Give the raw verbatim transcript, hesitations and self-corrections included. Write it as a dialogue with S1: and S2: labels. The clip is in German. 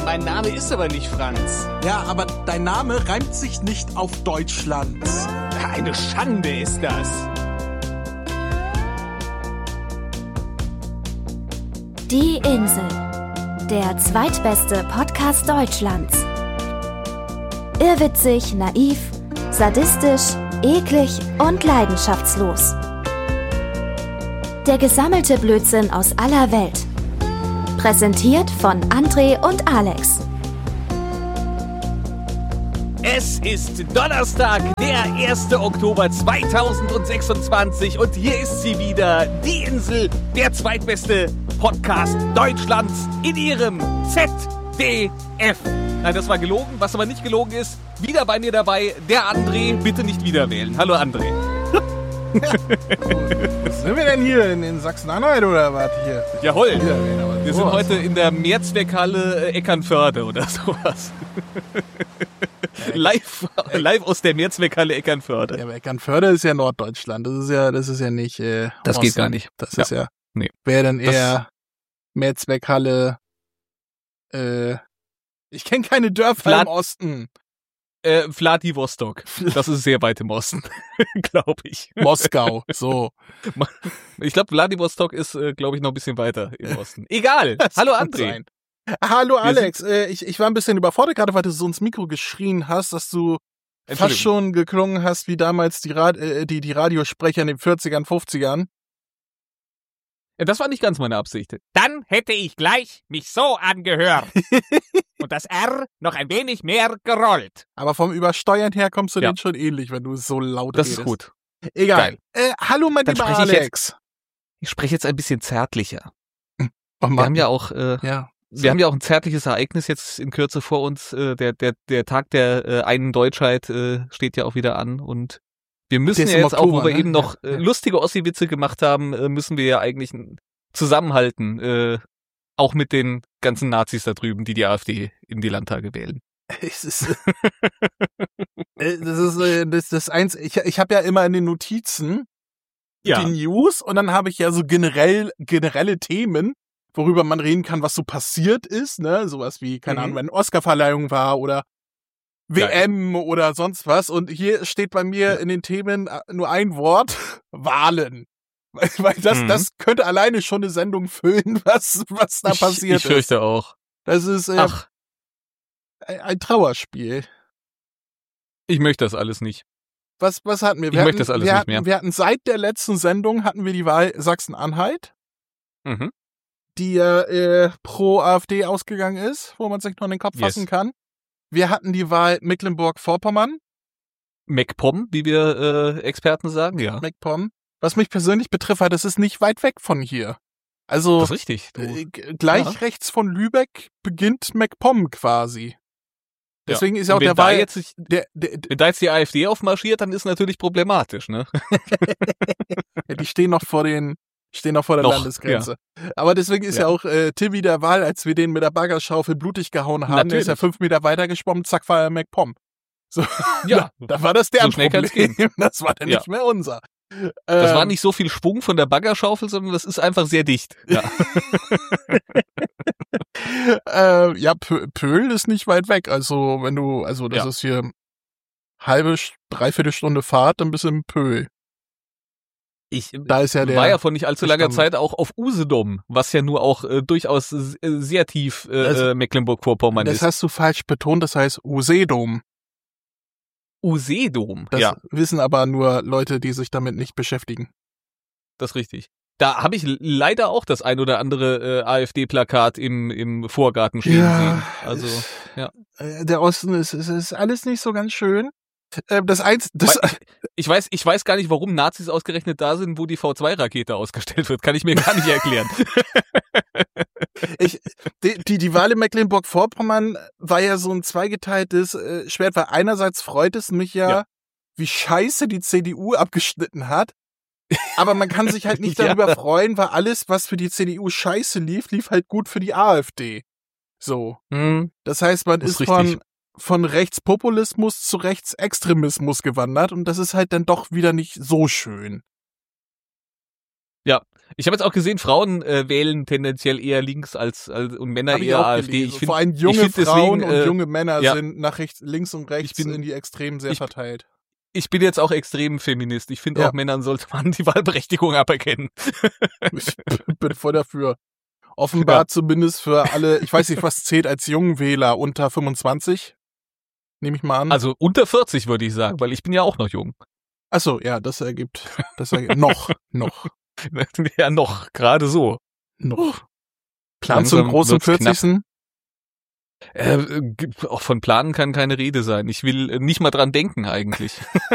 S1: mein Name ist aber nicht Franz.
S2: Ja, aber dein Name reimt sich nicht auf Deutschland.
S1: Eine Schande ist das.
S3: Die Insel, der zweitbeste Podcast Deutschlands. Irrwitzig, naiv, sadistisch, eklig und leidenschaftslos. Der gesammelte Blödsinn aus aller Welt. Präsentiert von André und Alex.
S1: Es ist Donnerstag, der erster Oktober zweitausendsechsundzwanzig und hier ist sie wieder, die Insel, der zweitbeste Podcast Deutschlands in ihrem Z D F. Nein, das war gelogen, was aber nicht gelogen ist, wieder bei mir dabei, der André, bitte nicht wieder wählen. Hallo André.
S4: Ja. Was sind wir denn hier? In, in Sachsen-Anhalt oder was hier?
S1: Jawohl.
S4: Ja,
S1: wir sind heute in der Mehrzweckhalle äh, Eckernförde oder sowas. live, live aus der Mehrzweckhalle Eckernförde.
S4: Ja, aber Eckernförde ist ja Norddeutschland. Das ist ja, das ist ja nicht. Äh,
S1: das
S4: Osten.
S1: geht gar nicht.
S4: Das
S1: ja.
S4: ist ja.
S1: Nee.
S4: Wäre dann eher Mehrzweckhalle. Äh, ich kenne keine Dörfer Vlad- im Osten.
S1: Äh, Vladivostok. Das ist sehr weit im Osten, glaube ich.
S4: Moskau, so.
S1: Ich glaube, Vladivostok ist, äh, glaube ich, noch ein bisschen weiter im Osten. Egal. Das Hallo André.
S4: Hallo Alex. Äh, ich, ich war ein bisschen überfordert gerade, weil du so ins Mikro geschrien hast, dass du fast schon geklungen hast wie damals die, Rad- äh, die, die Radiosprecher in den vierzigern, fünfzigern.
S1: Das war nicht ganz meine Absicht. Dann hätte ich gleich mich so angehört. Und das R noch ein wenig mehr gerollt.
S4: Aber vom Übersteuern her kommst du
S1: ja.
S4: denen schon ähnlich, wenn du so laut
S1: das
S4: redest.
S1: Das ist gut.
S4: Egal. Äh, hallo, mein
S1: Dann
S4: lieber
S1: ich
S4: Alex.
S1: Jetzt, ich spreche jetzt ein bisschen zärtlicher.
S4: Oh,
S1: wir haben ja auch, äh,
S4: ja.
S1: wir haben ja auch ein zärtliches Ereignis jetzt in Kürze vor uns. Äh, der, der, der Tag der äh, einen Deutschheit äh, steht ja auch wieder an und wir müssen ja jetzt Oktober, auch, wo wir ne? eben noch äh, lustige Ossi-Witze gemacht haben, äh, müssen wir ja eigentlich zusammenhalten, äh, auch mit den ganzen Nazis da drüben, die die AfD in die Landtage wählen.
S4: Es ist, äh, das ist äh, das, das eins. Ich, ich habe ja immer in den Notizen
S1: ja.
S4: die News und dann habe ich ja so generell generelle Themen, worüber man reden kann, was so passiert ist, ne, sowas wie keine mhm. Ahnung, wenn Oscarverleihung war oder W M Geil. Oder sonst was. Und hier steht bei mir ja. in den Themen nur ein Wort: Wahlen. Weil, weil das, mhm. das könnte alleine schon eine Sendung füllen, was, was da
S1: ich,
S4: passiert ist.
S1: Ich fürchte ist. auch.
S4: Das ist äh,
S1: Ach.
S4: ein, ein Trauerspiel.
S1: Ich möchte das alles nicht.
S4: Was, was hatten wir? wir
S1: ich
S4: hatten,
S1: möchte das alles
S4: wir
S1: nicht
S4: hatten,
S1: mehr.
S4: Wir hatten seit der letzten Sendung hatten wir die Wahl Sachsen-Anhalt,
S1: mhm. die
S4: ja äh, pro AfD ausgegangen ist, wo man sich noch in den Kopf
S1: yes.
S4: fassen kann. Wir hatten die Wahl Mecklenburg-Vorpommern.
S1: MacPom, wie wir äh, Experten sagen, ja.
S4: MacPom. Was mich persönlich betrifft, das ist nicht weit weg von hier. Also
S1: das ist richtig. Du.
S4: Äh, gleich ja. rechts von Lübeck beginnt MacPom quasi. Deswegen
S1: ja.
S4: ist ja auch
S1: wenn
S4: der Wahl.
S1: Jetzt, der, der, wenn da jetzt die AfD aufmarschiert, dann ist natürlich problematisch, ne?
S4: ja, die stehen noch vor den, stehen noch vor der
S1: noch,
S4: Landesgrenze.
S1: Ja.
S4: Aber deswegen ist ja,
S1: ja
S4: auch äh, Timmy der Wahl, als wir den mit der Baggerschaufel blutig gehauen haben, der ist ja fünf Meter weiter geschwommen, zack, war er MacPom. So,
S1: ja,
S4: da, da war das der
S1: so schnell kann's gehen.
S4: Das war dann
S1: ja.
S4: nicht mehr unser.
S1: Das
S4: ähm,
S1: war nicht so viel Schwung von der Baggerschaufel, sondern das ist einfach sehr dicht. Ja,
S4: äh, ja P- Pöhl ist nicht weit weg. Also wenn du, also das
S1: ja.
S4: ist hier halbe, dreiviertel Stunde Fahrt, dann bist du im Pöhl.
S1: Ich
S4: da ist ja der
S1: war ja vor nicht allzu langer
S4: Bestand.
S1: Zeit auch auf Usedom, was ja nur auch äh, durchaus äh, sehr tief äh, also, Mecklenburg-Vorpommern
S4: das
S1: ist.
S4: Das hast du falsch betont, das heißt Usedom.
S1: Usedom,
S4: das
S1: ja.
S4: wissen aber nur Leute, die sich damit nicht beschäftigen.
S1: Das ist richtig. Da habe ich leider auch das ein oder andere äh, AfD-Plakat im, im Vorgarten stehen
S4: ja,
S1: sehen. Also, ja.
S4: Der Osten ist, ist, ist alles nicht so ganz schön. Das eins, das
S1: ich weiß, ich weiß gar nicht, warum Nazis ausgerechnet da sind, wo die V zwei Rakete ausgestellt wird. Kann ich mir gar nicht erklären.
S4: ich, die, die, die Wahl in Mecklenburg-Vorpommern war ja so ein zweigeteiltes äh, Schwert, weil einerseits freut es mich ja, ja, wie scheiße die C D U abgeschnitten hat. Aber man kann sich halt nicht darüber ja. freuen, weil alles, was für die C D U scheiße lief, lief halt gut für die AfD. So.
S1: Hm.
S4: Das heißt, man
S1: das
S4: ist, ist von von Rechtspopulismus zu Rechtsextremismus gewandert und das ist halt dann doch wieder nicht so schön.
S1: Ja, ich habe jetzt auch gesehen, Frauen äh, wählen tendenziell eher links als, als und Männer
S4: Hab ich
S1: eher
S4: auch
S1: AfD.
S4: gelesen.
S1: Ich find,
S4: Vor allem junge
S1: ich find
S4: Frauen
S1: deswegen, äh,
S4: und junge Männer
S1: ja.
S4: sind nach rechts, links und rechts
S1: Ich bin-
S4: in die Extremen sehr
S1: ich-
S4: verteilt.
S1: Ich bin jetzt auch extrem Feminist. Ich finde
S4: Ja.
S1: auch Männern sollte man die Wahlberechtigung aberkennen.
S4: Ich bin voll dafür. Offenbar
S1: Ja.
S4: zumindest für alle, ich weiß nicht, was zählt als Jungwähler unter fünfundzwanzig? Nehme ich mal an.
S1: Also unter vierzig würde ich sagen, weil ich bin ja auch noch jung.
S4: Achso, ja, das ergibt, das ergibt noch, noch,
S1: Ja, noch, gerade so.
S4: noch. Plan zum
S1: Langsam
S4: großen
S1: wird's knapp.
S4: vierzigsten
S1: Äh, g- auch von Planen kann keine Rede sein. Ich will äh, nicht mal dran denken eigentlich.